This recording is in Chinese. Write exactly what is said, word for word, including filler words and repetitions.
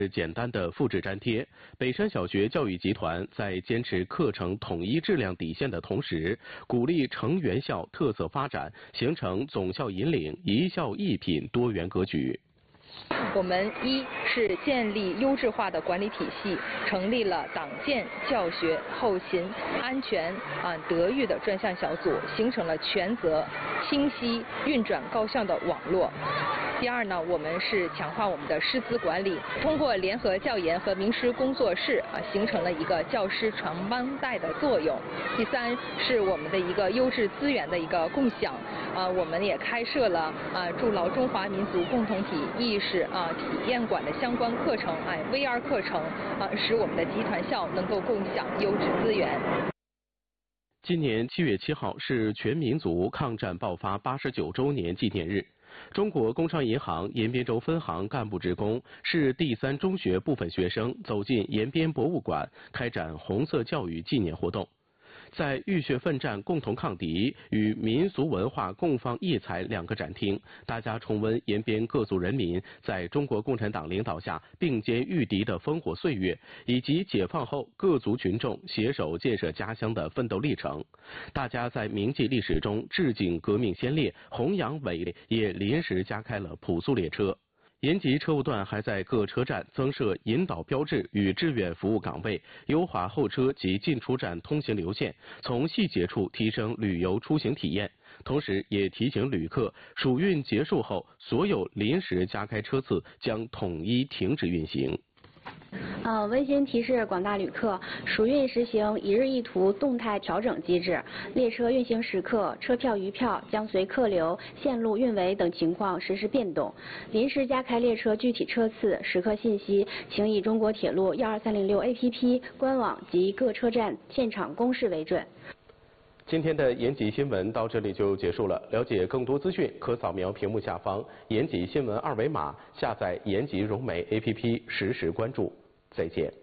简单的复制粘贴。北山小学教育集团在坚持课程统一质量底线的同时，鼓励成员校特色发展，形成总校引领、一校一品多元格局。 我们一是建立优质化的管理体系，成立了党建、教学、后勤、安全、啊德育的专项小组，形成了权责清晰、运转高效的网络。第二呢，我们是强化我们的师资管理，通过联合教研和名师工作室啊，形成了一个教师传帮带的作用。第三是我们的一个优质资源的一个共享，啊，我们也开设了啊筑牢中华民族共同体意识啊体验馆的相关课程，哎 V R 课程啊，使我们的集团校能够共享优质资源。 今年七月七号是全民族抗战爆发八十九周年纪念日。中国工商银行延边州分行干部职工市第三中学部分学生走进延边博物馆，开展红色教育纪念活动。在浴血奋战共同抗敌与民俗文化共放异彩两个展厅，大家重温延边各族人民在中国共产党领导下并肩御敌的烽火岁月，以及解放后各族群众携手建设家乡的奋斗历程。大家在铭记历史中致敬革命先烈，弘扬伟业，也临时加开了普速列车。延吉车务段还在各车站增设引导标志与志愿服务岗位，优化候车及进出站通行流线，从细节处提升旅游出行体验。同时也提醒旅客，暑运结束后，所有临时加开车次将统一停止运行。 呃，温馨提示广大旅客，暑运实行一日一图动态调整机制，列车运行时刻、车票余票将随客流、线路运维等情况实时变动。临时加开列车具体车次、时刻信息，请以中国铁路一二三零六 A P P 官网及各车站现场公示为准。 今天的延吉新闻到这里就结束了。了解更多资讯，可扫描屏幕下方延吉新闻二维码，下载延吉融媒 A P P， 实时关注。再见。